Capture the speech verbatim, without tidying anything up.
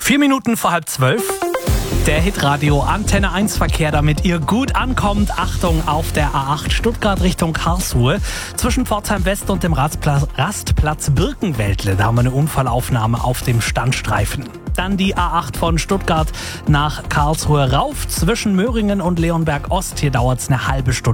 Vier Minuten vor halb zwölf. Der Hitradio Antenne eins Verkehr, damit ihr gut ankommt. Achtung auf der A acht Stuttgart Richtung Karlsruhe. Zwischen Pforzheim West und dem Rastplatz, Rastplatz Birkenwäldle. Da haben wir eine Unfallaufnahme auf dem Standstreifen. Dann die A acht von Stuttgart nach Karlsruhe rauf. Zwischen Möhringen und Leonberg Ost. Hier dauert es eine halbe Stunde.